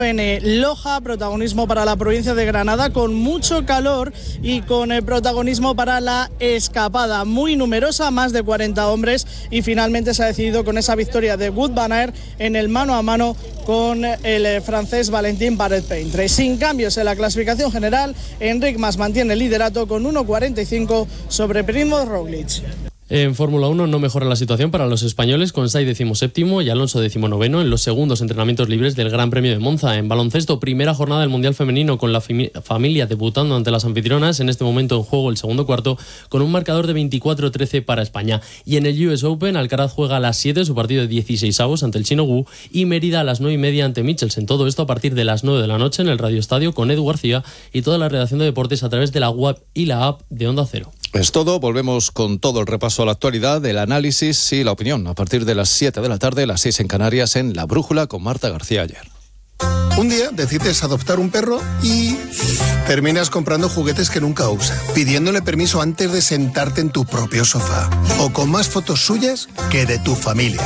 En Loja, protagonismo para la provincia de Granada, con mucho calor y con el protagonismo para la escapada, muy numerosa, más de 40 hombres, y finalmente se ha decidido con esa victoria de Wout van Aert en el mano a mano con el francés Valentin Bardet-Peintre. Sin cambios en la clasificación general, Enric Mas mantiene el liderato con 1.45 sobre Primož Roglic. En Fórmula 1 no mejora la situación para los españoles, con Sainz 17º y Alonso 19º en los segundos entrenamientos libres del Gran Premio de Monza. En baloncesto, primera jornada del Mundial Femenino, con la familia debutando ante las anfitrionas. En este momento en juego el segundo cuarto, con un marcador de 24-13 para España. Y en el US Open, Alcaraz juega a las 7 su partido de 16avos ante el chino Wu, y Mérida a las 9:30 ante Michelsen. Todo esto a partir de las 9 de la noche en el Radio Estadio, con Edu García y toda la redacción de deportes a través de la web y la app de Onda Cero. Es todo, volvemos con todo el repaso a la actualidad, el análisis y la opinión a partir de las 7 de la tarde, las 6 en Canarias, en La Brújula con Marta García Ayer. Un día decides adoptar un perro y terminas comprando juguetes que nunca usa, pidiéndole permiso antes de sentarte en tu propio sofá, o con más fotos suyas que de tu familia.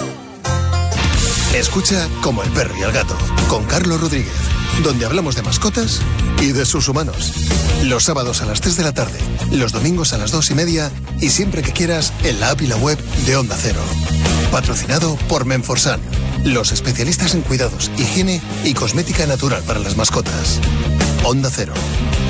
Escucha Como el perro y el gato, con Carlos Rodríguez, donde hablamos de mascotas y de sus humanos. Los sábados a las 3 de la tarde, los domingos a las 2:30 y siempre que quieras en la app y la web de Onda Cero. Patrocinado por Menforsan, los especialistas en cuidados, higiene y cosmética natural para las mascotas. Onda Cero,